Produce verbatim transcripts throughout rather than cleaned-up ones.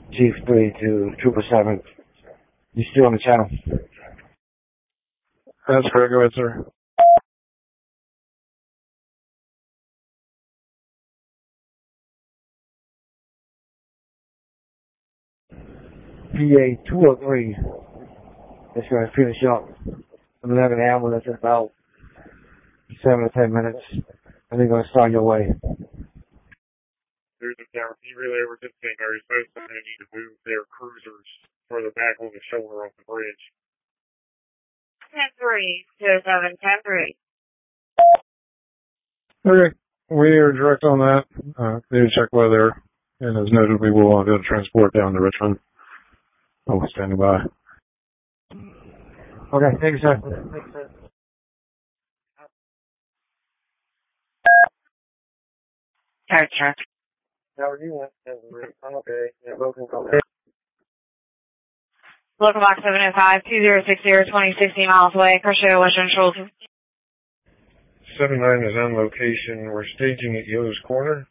Chief three to Trooper seven. You still on the channel? That's correct. Go ahead, sir. P A two oh three. That's going to finish up. I'm having an ambulance in about seven to ten minutes. And they're going to start your way. There's a tower. He really over to Saint Mary's Post. They're going to need to move their cruisers further back on the shoulder of the bridge. ten three, two seven, ten three. Okay. We are direct on that. Uh, need to check weather. And as noted, we will go to transport down to Richmond. Oh, standing by. Okay, thank you, sir. Thank you, sir. Tower truck. How are you? I'm okay. Yeah, welcome. Okay. Local box seven oh five, two zero six zero, twenty, sixty miles away. Crusher, Western Shoals. seven nine is on location. We're staging at Yo's Corner.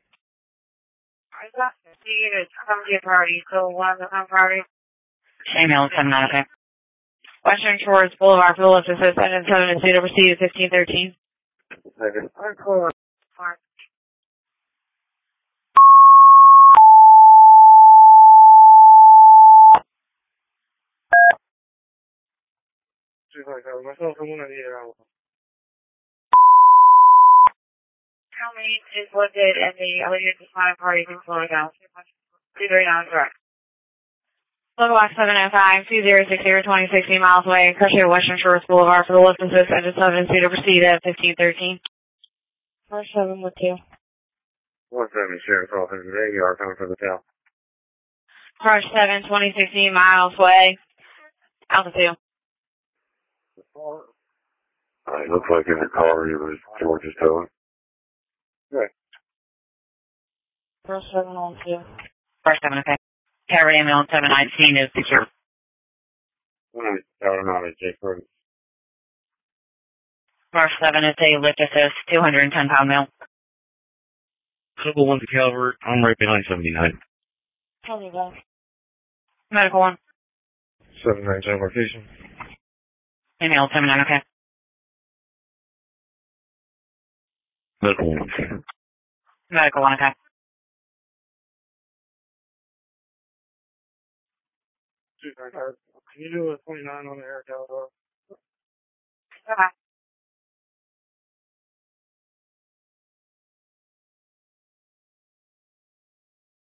I got the unit. Come get priority. So one of the come priority. Email seven nine, okay. Western Shores Boulevard, full lift assist, engine seven and zero, proceed fifteen thirteen. Second. Alright, cool. Fine. Myself, I'm one of the uh, County is listed in the Allegiance to Flying Party in Florida. two three nine, correct. Local box seven oh five, two zero six zero, twenty, sixty miles away. Crusher, Western Shores Boulevard, for the lift assist, engine seven and zero, proceed at fifteen thirteen. Four seven with two. one seven Sheriff's Office. They are coming from the town. Crush seven, twenty, sixteen miles away. Altitude. Uh, it looks like in the car it was George's towing. Good. Crush seven on two. Crush seven, okay. Carry ambulance seven nineteen is secure. Alright, tower not at Jake Road. Crush seven is a lift assist, two hundred ten pound male. Triple one to Calvert. I'm right behind seventy-nine. Tell me that. Medical one. seven nine seven location. Email seven nine, okay. Medical one. Medical one, okay. Can you do a twenty-nine on the air tower? Okay.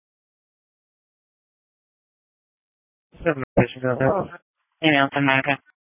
Seven location down there. Email seven nine, okay.